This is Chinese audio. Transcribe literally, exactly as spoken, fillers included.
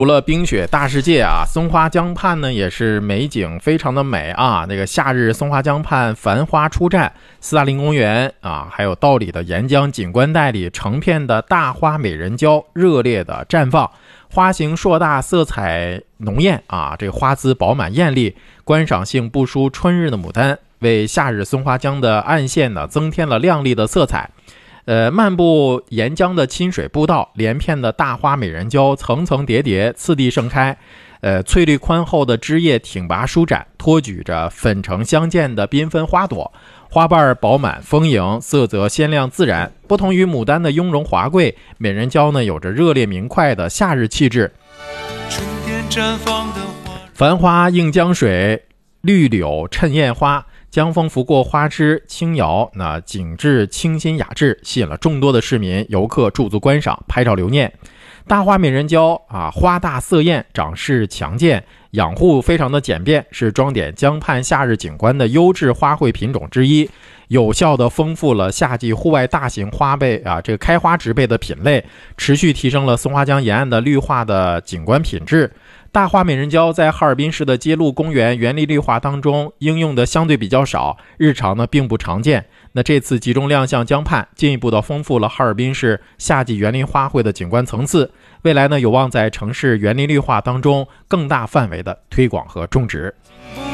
除了冰雪大世界啊，松花江畔呢也是美景非常的美啊。那个夏日松花江畔繁花初绽，斯大林公园啊，还有道里的沿江景观带里成片的大花美人蕉热烈的绽放，花型硕大，色彩浓艳啊，这个花姿饱满艳丽，观赏性不输春日的牡丹，为夏日松花江的暗线呢增添了亮丽的色彩。呃，漫步沿江的亲水步道，连片的大花美人蕉层层叠叠，次第盛开。呃，翠绿宽厚的枝叶挺拔舒展，托举着粉橙相间的缤纷花朵，花瓣饱满丰盈，色泽鲜亮自然。不同于牡丹的雍容华贵，美人蕉呢有着热烈明快的夏日气质。繁花映江水，绿柳衬艳花，江风拂过花枝轻摇，那景致清新雅致，吸引了众多的市民游客驻足观赏，拍照留念。大花美人蕉啊，花大色艳，长势强健，养护非常的简便，是装点江畔夏日景观的优质花卉品种之一，有效的丰富了夏季户外大型花卉啊这个开花植被的品类，持续提升了松花江沿岸的绿化的景观品质。大花美人蕉在哈尔滨市的街路公园园林绿化当中应用的相对比较少，日常呢并不常见。那这次集中亮相江畔，进一步的丰富了哈尔滨市夏季园林花卉的景观层次，未来呢有望在城市园林绿化当中更大范围的推广和种植。